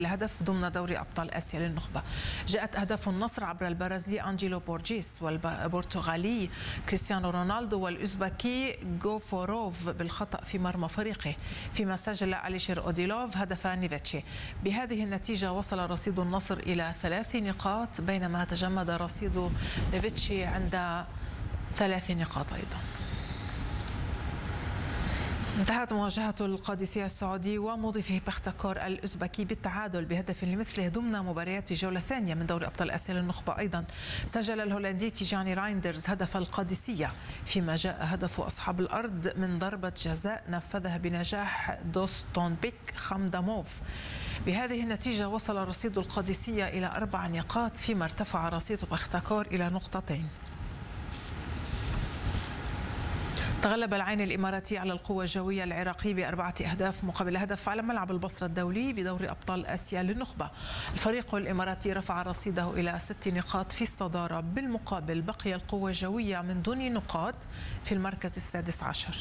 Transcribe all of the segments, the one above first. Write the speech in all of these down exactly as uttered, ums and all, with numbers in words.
الهدف ضمن دوري أبطال آسيا للنخبة. جاءت أهداف النصر عبر البرازيلي أنجيلو بورجيس والبرتغالي كريستيانو رونالدو والأوزبكي غوفوروف بالخطأ في مرمى فريقه، فيما سجل أليشير أوديلوف هدف نيفيتشي. بهذه النتيجة وصل رصيد النصر إلى ثلاث نقاط، بينما تجمد رصيد نيفيتشي عند ثلاث نقاط أيضا. انتهت مواجهة القادسية السعودي ومضيفه بختكور الأوزبكي بالتعادل بهدف لمثله ضمن مباريات الجولة الثانية من دوري أبطال آسيا للنخبة. أيضا سجل الهولندي تيجاني رايندرز هدف القادسية، فيما جاء هدف أصحاب الأرض من ضربة جزاء نفذها بنجاح دوستونبيك خمداموف. بهذه النتيجة وصل رصيد القادسية إلى أربع نقاط، فيما ارتفع رصيد بختكور إلى نقطتين. تغلب العين الإماراتي على القوة الجوية العراقي بأربعة أهداف مقابل هدف على ملعب البصرة الدولي بدوري أبطال آسيا للنخبة. الفريق الإماراتي رفع رصيده إلى ست نقاط في الصدارة، بالمقابل بقي القوة الجوية من دون نقاط في المركز السادس عشر.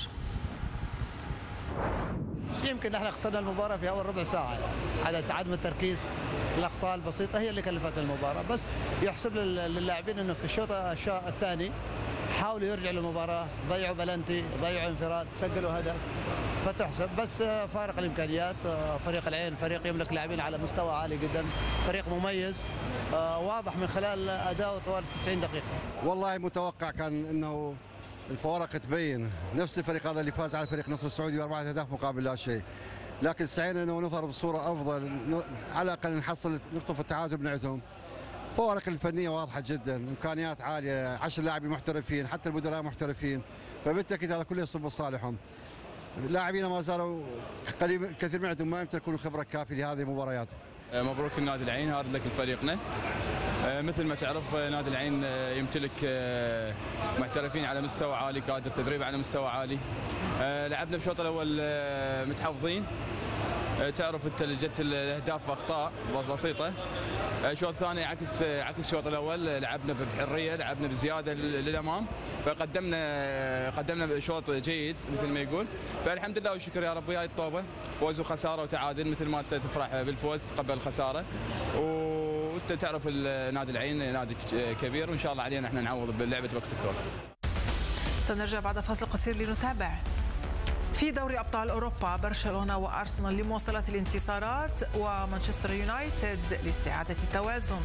يمكن احنا خسرنا المباراة في أول ربع ساعة على تعدم التركيز، الأخطاء البسيطة هي اللي كلفتنا المباراة، بس يحسب للاعبين أنه في الشوط الثاني حاولوا يرجعوا للمباراة، ضيعوا بلنتي، ضيعوا انفراد، سجلوا هدف، فتحسب. بس فارق الإمكانيات، فريق العين فريق يملك لاعبين على مستوى عالي جدا، فريق مميز واضح من خلال أداؤه طوال تسعين دقيقة. والله متوقع كان أنه الفوارق تبين، نفس الفريق هذا اللي فاز على فريق نصر السعودي بأربعة أهداف مقابل لا شيء، لكن سعينا أنه نظهر بصورة أفضل، على الأقل نحصل نقطة التعادل بنعتهم. فوارق الفنية واضحة جدا، إمكانيات عالية، عشر لاعبين محترفين، حتى المدراء محترفين، فبالتأكيد هذا كله يصب بصالحهم. لاعبين ما زالوا قليل كثير من عندهم ما يمتلكون الخبرة الكافية لهذه المباريات. مبروك النادي العين، هارد لك لفريقنا. مثل ما تعرف نادي العين يمتلك محترفين على مستوى عالي، كادر تدريب على مستوى عالي. لعبنا بالشوط الأول متحفظين، تعرف انت جت الاهداف اخطاء بسيطه. الشوط الثاني عكس عكس الشوط الاول، لعبنا بحريه، لعبنا بزياده للامام، فقدمنا قدمنا شوط جيد مثل ما يقول. فالحمد لله والشكر يا رب، هاي الطوبه فوز وخساره وتعادل، مثل ما انت تفرح بالفوز تقبل الخساره. وانت تعرف نادي العين نادي كبير، وان شاء الله علينا احنا نعوض بلعبه بختكور. سنرجع بعد فاصل قصير لنتابع. في دوري أبطال أوروبا برشلونة وأرسنال لمواصلة الانتصارات، ومانشستر يونايتد لاستعادة التوازن.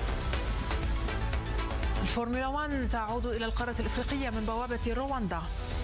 الفورمولا واحد تعود إلى القارة الإفريقية من بوابة رواندا.